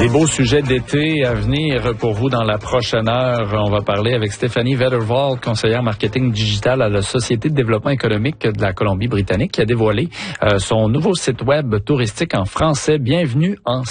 Des beaux sujets d'été à venir pour vous dans la prochaine heure. On va parler avec Stéphanie Vetterwald, conseillère marketing digital à la Société de développement économique de la Colombie-Britannique, qui a dévoilé son nouveau site web touristique en français, bienvenue en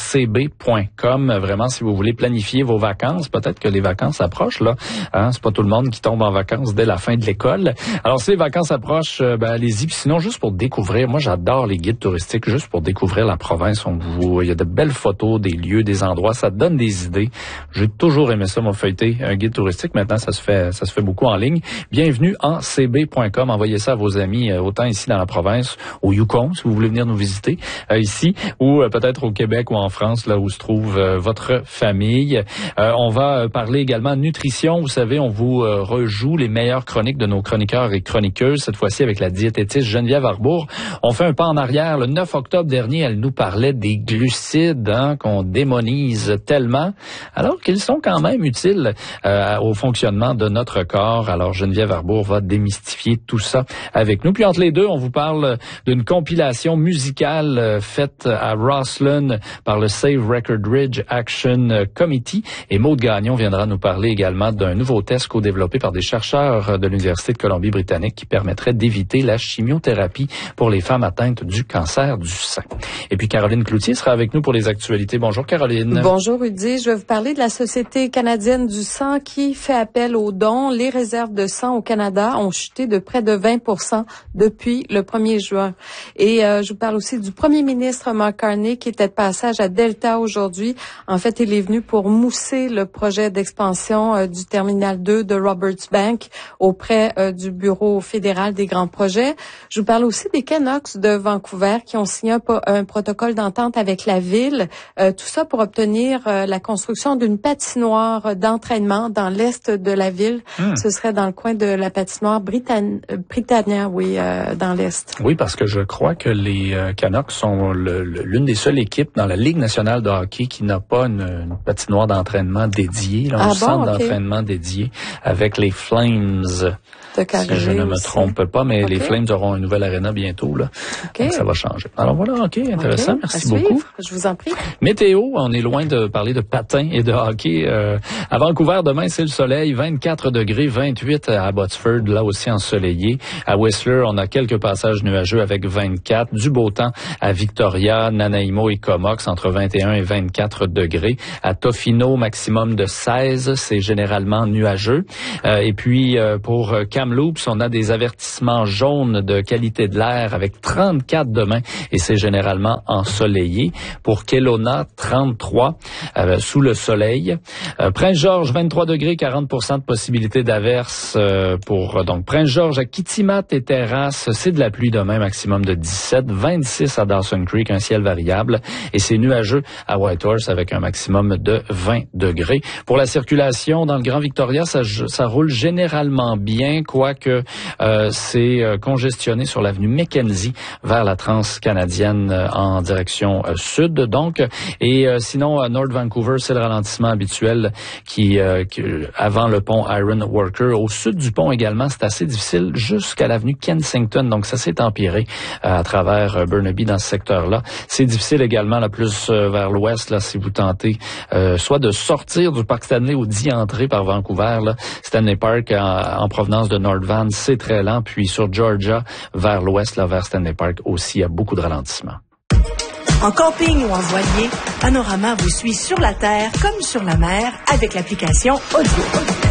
cb.com. Vraiment, si vous voulez planifier vos vacances, peut-être que les vacances approchent, là. C'est pas tout le monde qui tombe en vacances dès la fin de l'école. Alors, si les vacances approchent, allez-y. Puis sinon, juste pour découvrir, moi, j'adore les guides touristiques, juste pour découvrir la province. Il y a de belles photos, des lieux, des endroits, ça donne des idées. J'ai toujours aimé ça, mon feuilleté, un guide touristique. Maintenant, ça se fait beaucoup en ligne. Bienvenue en cb.com. Envoyez ça à vos amis, autant ici dans la province, au Yukon, si vous voulez venir nous visiter ici, ou peut-être au Québec ou en France, là où se trouve votre famille. On va parler également nutrition. Vous savez, on vous rejoue les meilleures chroniques de nos chroniqueurs et chroniqueuses, cette fois-ci avec la diététiste Geneviève Arbour. On fait un pas en arrière. Le 9 octobre dernier, elle nous parlait des glucides qu'on démonise tellement, alors qu'ils sont quand même utiles au fonctionnement de notre corps. Alors Geneviève Arbour va démystifier tout ça avec nous. Puis entre les deux, on vous parle d'une compilation musicale faite à Rosslyn par le Save Record Ridge Action Committee. Et Maude Gagnon viendra nous parler également d'un nouveau test co-développé par des chercheurs de l'Université de Colombie-Britannique qui permettrait d'éviter la chimiothérapie pour les femmes atteintes du cancer du sein. Et puis Caroline Cloutier sera avec nous pour les actualités. Bonjour Caroline. Bonjour Rudy, je vais vous parler de la Société canadienne du sang qui fait appel aux dons. Les réserves de sang au Canada ont chuté de près de 20% depuis le 1er juin. Et je vous parle aussi du premier ministre Mark Carney qui était de passage à Delta aujourd'hui. En fait, il est venu pour mousser le projet d'expansion du terminal 2 de Roberts Bank auprès du Bureau fédéral des grands projets. Je vous parle aussi des Canucks de Vancouver qui ont signé un protocole d'entente avec la ville. Tout ça pour obtenir la construction d'une patinoire d'entraînement dans l'est de la ville. Ce serait dans le coin de la patinoire Britannia, dans l'est. Oui, parce que je crois que les Canucks sont l'une des seules équipes dans la Ligue nationale de hockey qui n'a pas une patinoire d'entraînement dédiée, un centre d'entraînement dédié avec les Flames. Si je ne me trompe pas, mais les Flames auront une nouvelle aréna bientôt, là. Donc ça va changer. Alors voilà, intéressant, merci beaucoup. Je vous en prie. Météo, on est loin de parler de patins et de hockey. À Vancouver, demain, c'est le soleil, 24 degrés, 28 à Abbotsford, là aussi ensoleillé. À Whistler, on a quelques passages nuageux avec 24. Du beau temps à Victoria, Nanaimo et Comox, entre 21 et 24 degrés. À Tofino, maximum de 16, c'est généralement nuageux. Et puis, pour Kamloops, on a des avertissements jaunes de qualité de l'air avec 34 demain et c'est généralement ensoleillé. Pour Kelowna, 33 sous le soleil. Prince-Georges, 23 degrés, 40% de possibilité d'averse pour donc Prince-Georges à Kitimat et Terrasse, c'est de la pluie demain, maximum de 17, 26 à Dawson Creek, un ciel variable et c'est nuageux à Whitehorse avec un maximum de 20 degrés. Pour la circulation dans le Grand Victoria, ça roule généralement bien, quoique c'est congestionné sur l'avenue Mackenzie vers la Transcanadienne en direction sud. Donc, et sinon à North Vancouver, c'est le ralentissement habituel qui avant le pont Iron Worker. Au sud du pont également, c'est assez difficile jusqu'à l'avenue Kensington. Donc, ça s'est empiré à travers Burnaby dans ce secteur-là. C'est difficile également là plus vers l'ouest là si vous tentez soit de sortir du parc Stanley ou d'y entrer par Vancouver là. Stanley Park en provenance de North Van, c'est très lent. Puis sur Georgia vers l'ouest là vers Stanley Park aussi, il y a beaucoup de ralentissements. En camping ou en voilier, Panorama vous suit sur la terre comme sur la mer avec l'application Audio.